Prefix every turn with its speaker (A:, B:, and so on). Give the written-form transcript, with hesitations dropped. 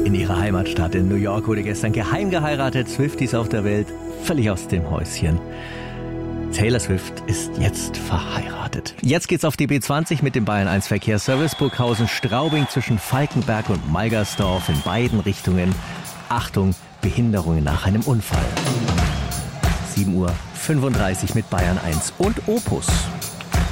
A: In ihrer Heimatstadt in New York wurde gestern geheim geheiratet. Swifties auf der Welt, völlig aus dem Häuschen. Taylor Swift ist jetzt verheiratet. Jetzt geht's auf die B20 mit dem Bayern 1 Verkehrsservice. Burghausen-Straubing zwischen Falkenberg und Malgersdorf in beiden Richtungen. Achtung, Behinderungen nach einem Unfall. 7:35 Uhr mit Bayern 1 und Opus.